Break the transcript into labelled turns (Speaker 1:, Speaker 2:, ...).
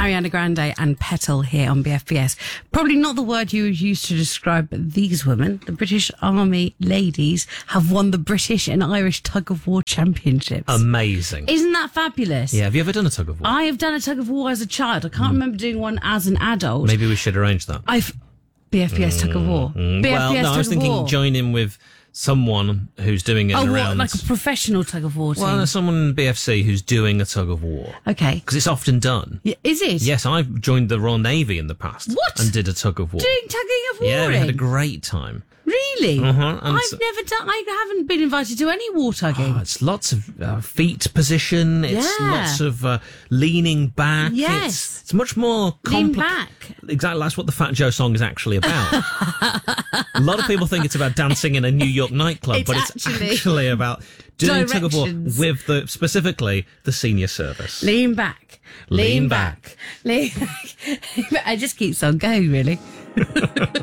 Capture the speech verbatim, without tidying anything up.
Speaker 1: Ariana Grande and Petal here on B F B S. Probably not the word you would use to describe these women. The British Army ladies have won the British and Irish Tug of War Championships.
Speaker 2: Amazing.
Speaker 1: Isn't that fabulous?
Speaker 2: Yeah, have you ever done a tug of war?
Speaker 1: I have done a tug of war as a child. I can't mm. remember doing one as an adult.
Speaker 2: Maybe we should arrange that.
Speaker 1: I've B F B S mm. Tug of War.
Speaker 2: Mm.
Speaker 1: B F B S
Speaker 2: well, no,
Speaker 1: Tug
Speaker 2: I was thinking
Speaker 1: war.
Speaker 2: join in with someone who's doing it
Speaker 1: oh,
Speaker 2: around...
Speaker 1: what, like a professional tug of war team?
Speaker 2: Well, someone in B F C who's doing a tug of war.
Speaker 1: Okay.
Speaker 2: Because it's often done.
Speaker 1: Yeah, is it?
Speaker 2: Yes, I've joined the Royal Navy in the past.
Speaker 1: What?
Speaker 2: And did a tug of war.
Speaker 1: Doing tugging of war?
Speaker 2: Yeah, we had a great time.
Speaker 1: Really?
Speaker 2: Uh-huh.
Speaker 1: I've
Speaker 2: so,
Speaker 1: never done... I haven't been invited to any war tugging.
Speaker 2: Oh, it's lots of uh, feet position. It's
Speaker 1: yeah.
Speaker 2: lots of uh, leaning back.
Speaker 1: Yes.
Speaker 2: It's, it's much more complex.
Speaker 1: Lean back.
Speaker 2: Exactly. That's what the Fat Joe song is actually about. A lot of people think it's about dancing in a New York nightclub,
Speaker 1: it's
Speaker 2: but it's
Speaker 1: actually,
Speaker 2: actually about doing tug of war
Speaker 1: directions.
Speaker 2: with the, specifically, the senior service.
Speaker 1: Lean back. Lean,
Speaker 2: Lean
Speaker 1: back.
Speaker 2: back.
Speaker 1: Lean back. It just keeps on going, really.